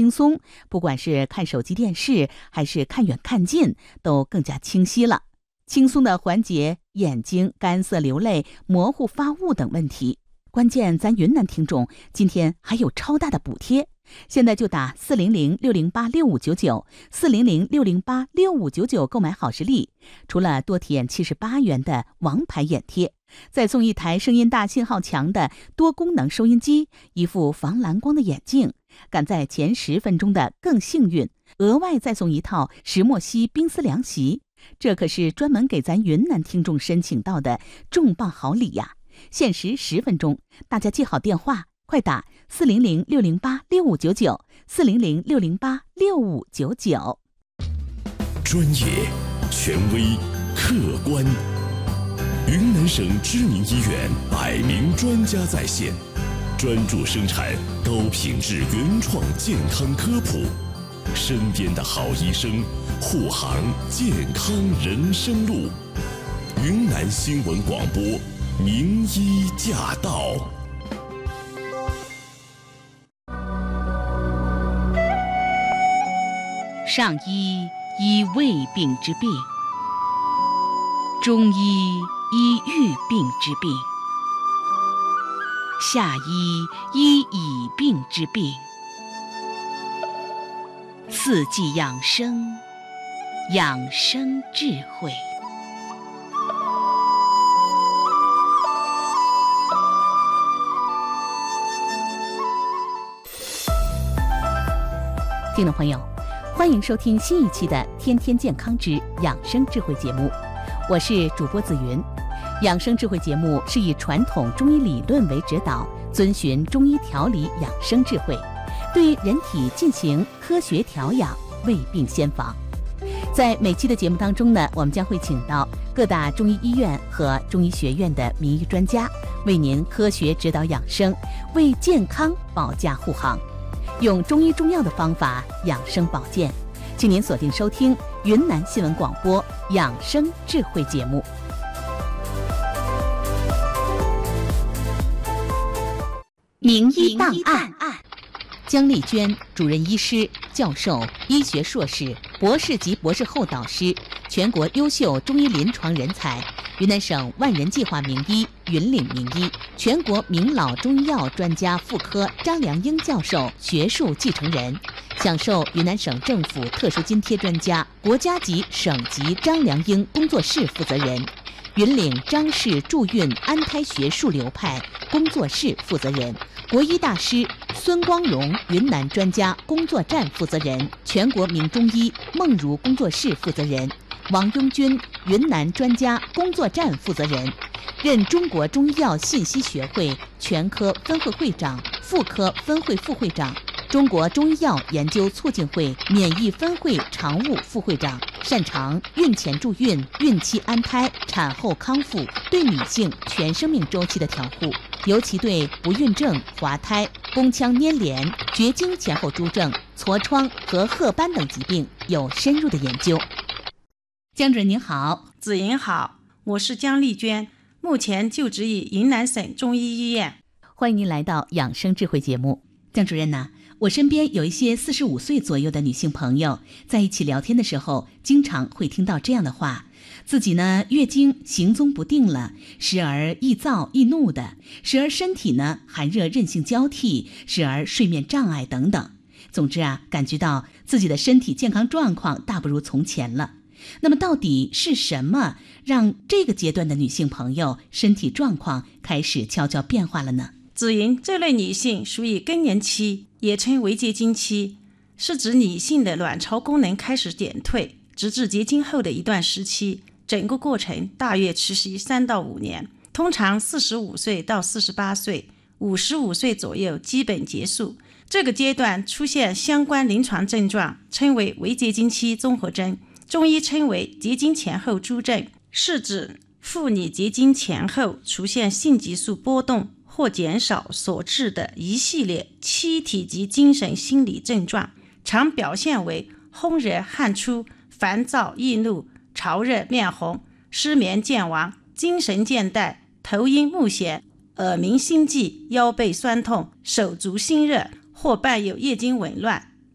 轻松，不管是看手机电视还是看远看近，都更加清晰了，轻松地缓解眼睛干涩流泪、模糊发雾等问题。关键咱云南听众今天还有超大的补贴，现在就打400-608-6599，400-608-6599购买好视力，除了多体验78元的王牌眼贴，再送一台声音大、信号强的多功能收音机，一副防蓝光的眼镜，赶在前10分钟的更幸运，额外再送一套石墨烯冰丝凉席，这可是专门给咱云南听众申请到的重磅好礼呀！限时10分钟，大家记好电话，快打400-608-6599，400-608-6599。 专业、权威、客观，云南省知名医院100名专家在线，专注生产高品质原创健康科普，身边的好医生，护航健康人生路。云南新闻广播，名医驾到。 上医医未病之病，中医医预病之病，下医医已病之病，四季养生，养生智慧。听众朋友，欢迎收听新一期的《天天健康之养生智慧》节目，我是主播紫云。养生智慧节目是以传统中医理论为指导，遵循中医调理养生智慧，对人体进行科学调养，为病先防。在每期的节目当中呢，我们将会请到各大中医医院和中医学院的名医专家，为您科学指导养生，为健康保驾护航，用中医中药的方法养生保健。请您锁定收听云南新闻广播养生智慧节目。名医档案，姜丽娟，主任医师、教授、医学硕士、博士及博士后导师，全国优秀中医临床人才，云南省万人计划名医、云岭名医，全国名老中医药专家妇科张良英教授学术继承人，享受云南省政府特殊津贴专家、国家级、省级张良英工作室负责人，云岭张氏助孕安胎学术流派工作室负责人，国医大师孙光荣云南专家工作站负责人，全国名中医梦如工作室负责人，王拥军云南专家工作站负责人，任中国中医药信息学会全科分会会长、妇科分会副会长，中国中医药研究促进会免疫分会常务副会长，擅长孕前助孕、孕期安胎、产后康复，对女性全生命周期的调护，尤其对不孕症、滑胎、宫腔粘连、绝经前后诸症、痤疮和褐斑等疾病有深入的研究。姜主任您好。 子莹好，我是姜丽娟，目前就职于云南省中医医院。 欢迎您来到养生智慧节目。姜主任呢，我身边有一些45岁左右的女性朋友，在一起聊天的时候，经常会听到这样的话：自己呢月经行踪不定了，时而易躁易怒的，时而身体呢寒热任性交替，时而睡眠障碍等等。总之啊，感觉到自己的身体健康状况大不如从前了。那么到底是什么让这个阶段的女性朋友身体状况开始悄悄变化了呢？ 子莹，这类女性属于更年期，也称为结经期，是指女性的卵巢功能开始减退，直至结经后的一段时期，整个过程大约持续3到5年，通常45岁到48岁，55岁左右基本结束。这个阶段出现相关临床症状，称为围结经期综合征，中医称为结经前后诸症，是指妇女结经前后出现性激素波动或减少所致的一系列躯体及精神心理症状，常表现为烘热汗出、烦躁易怒、潮热面红、失眠健忘、精神倦怠、头晕目眩、耳鸣心悸、腰背酸痛、手足心热，或伴有夜经紊乱、